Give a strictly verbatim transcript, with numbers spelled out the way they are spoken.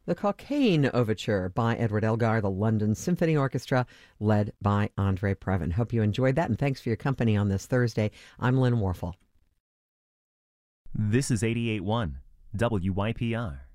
the Cockaigne Overture by Edward Elgar, the London Symphony Orchestra, led by Andre Previn. Hope you enjoyed that, and thanks for your company on this Thursday. I'm Lynn Warfel. This is eighty-eight point one W Y P R.